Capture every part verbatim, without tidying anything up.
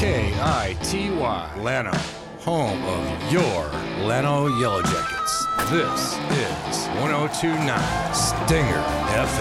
K I T Y, Llano, home of your Llano Yellow Jackets. This is one oh two point nine Stinger F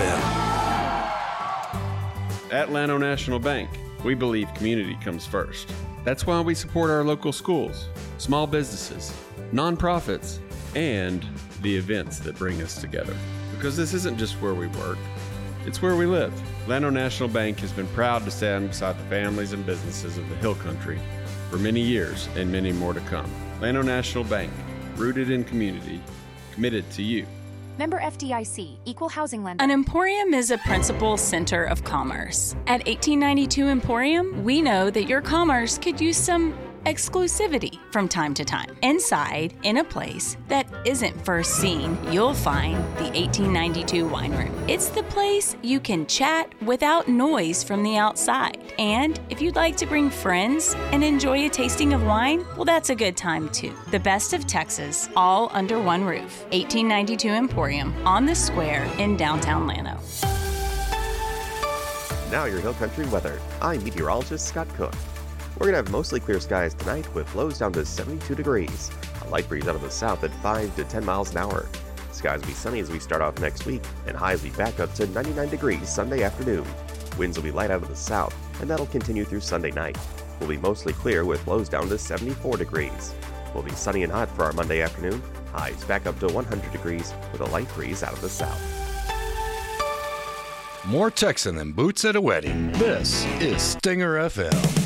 M. At Llano National Bank, we believe community comes first. That's why we support our local schools, small businesses, nonprofits, and the events that bring us together. Because this isn't just where we work, it's where we live. Llano National Bank has been proud to stand beside the families and businesses of the Hill Country for many years and many more to come. Llano National Bank, rooted in community, committed to you. Member F D I C, Equal Housing Lender. An emporium is a principal center of commerce. At eighteen ninety-two Emporium, we know that your commerce could use some exclusivity from time to time. Inside, in a place that isn't first seen, you'll find the eighteen ninety-two Wine Room. It's the place you can chat without noise from the outside. And if you'd like to bring friends and enjoy a tasting of wine, well, that's a good time too. The best of Texas, all under one roof. eighteen ninety-two Emporium on the square in downtown Llano. Now your Hill Country weather. I'm meteorologist Scott Cook. We're going to have mostly clear skies tonight with lows down to seventy-two degrees. A light breeze out of the south at five to ten miles an hour. Skies will be sunny as we start off next week, and highs will be back up to ninety-nine degrees Sunday afternoon. Winds will be light out of the south, and that'll continue through Sunday night. We'll be mostly clear with lows down to seventy-four degrees. We'll be sunny and hot for our Monday afternoon. Highs back up to one hundred degrees with a light breeze out of the south. More Texan than boots at a wedding. This is Stinger F M.